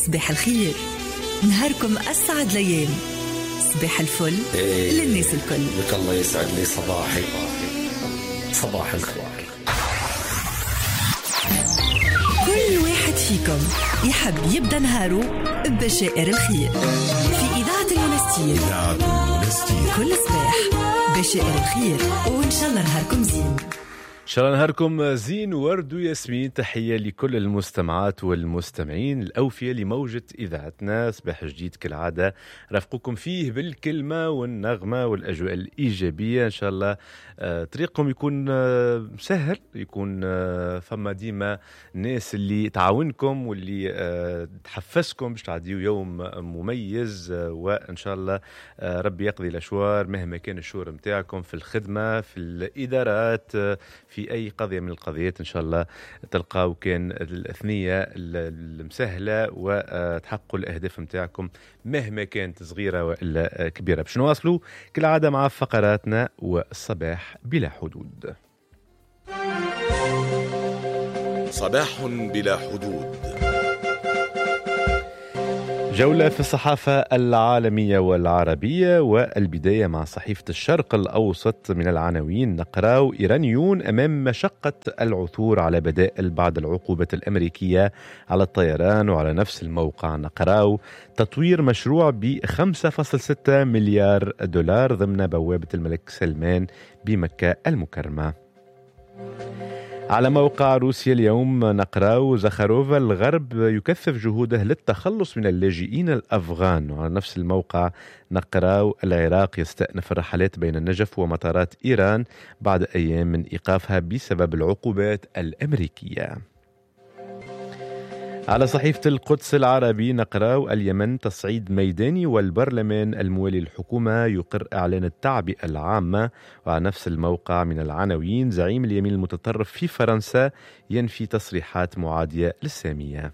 صباح الخير، نهاركم أسعد ليام، صباح الفل للناس الكل. لك الله يسعد لي صباحي، صباح الخير. كل واحد فيكم يحب يبدأ نهاره ببشائر الخير. في إذاعة المنستير كل صباح بشائر الخير، وإن شاء الله نهاركم زين. إن شاء الله نهاركم زين ورد وياسمين. تحية لكل المستمعات والمستمعين الأوفياء لموجة إذاعتنا. صباح جديد كالعادة رافقكم فيه بالكلمة والنغمة والأجواء الإيجابية. إن شاء الله طريقكم يكون سهل، يكون فما ديما الناس اللي تعاونكم واللي تحفزكم باش تعديوا يوم مميز، وإن شاء الله ربي يقضي الأشوار مهما كان الشور متاعكم في الخدمة، في الإدارات، في أي قضية من القضيات. إن شاء الله تلقاو كان الأثنية المسهلة وتحققوا الأهداف متاعكم مهما كانت صغيرة وإلا كبيرة. باش نواصلوا كالعادة مع فقراتنا والصباح بلا حدود. صباح بلا حدود، جولة في الصحافة العالمية والعربية، والبداية مع صحيفة الشرق الأوسط. من العناوين نقرأ: إيرانيون أمام مشقة العثور على بدائل بعد العقوبة الأمريكية على الطيران. وعلى نفس الموقع نقرأ: تطوير مشروع ب$5.6 مليار ضمن بوابة الملك سلمان بمكة المكرمة. على موقع روسيا اليوم نقرأ: زخاروفا الغرب يكثف جهوده للتخلص من اللاجئين الأفغان. وعلى نفس الموقع نقرأ: العراق يستأنف الرحلات بين النجف ومطارات إيران بعد أيام من إيقافها بسبب العقوبات الأمريكية. على صحيفة القدس العربي نقرأ: اليمن تصعيد ميداني والبرلمان الموالي للحكومة يقر إعلان التعبئة العامة. وعلى نفس الموقع من العناوين: زعيم اليمين المتطرف في فرنسا ينفي تصريحات معادية للسامية.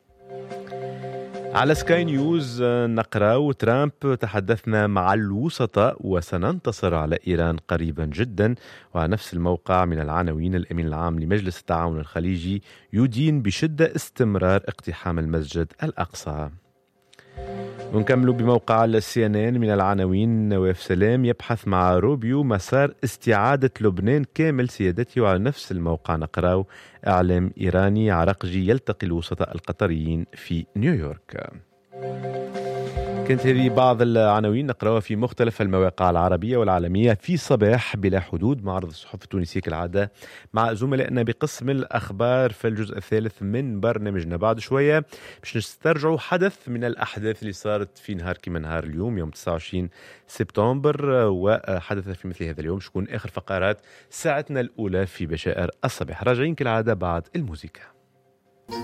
على سكاي نيوز نقرأ: ترامب تحدثنا مع الوسطاء وسننتصر على إيران قريبا جدا. وعلى نفس الموقع من العناوين: الأمين العام لمجلس التعاون الخليجي يدين بشدة استمرار اقتحام المسجد الأقصى. ونكمل بموقع CNN من العناوين: نواف سلام يبحث مع روبيو مسار استعادة لبنان كامل سيادته. وعلى نفس الموقع نقرأ: إعلام إيراني عرقجي يلتقي الوسطاء القطريين في نيويورك. كانت هذه بعض العناوين نقرأها في مختلف المواقع العربية والعالمية في صباح بلا حدود، معرض الصحف التونسي كالعادة مع زملائنا بقسم الأخبار في الجزء الثالث من برنامجنا. بعد شوية باش نسترجعوا حدث من الأحداث اللي صارت في نهار كما نهار اليوم يوم 29 سبتمبر، وحدث في مثل هذا اليوم شكون آخر فقرات ساعتنا الأولى في بشائر الصباح. راجعين كالعادة بعد الموسيقى.